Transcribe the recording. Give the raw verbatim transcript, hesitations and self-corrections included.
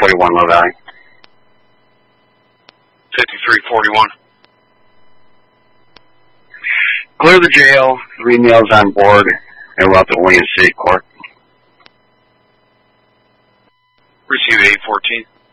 forty-one, Low Valley. fifty-three forty-one. Clear the jail, three males on board, and route to Williams City Court. Receive eight fourteen.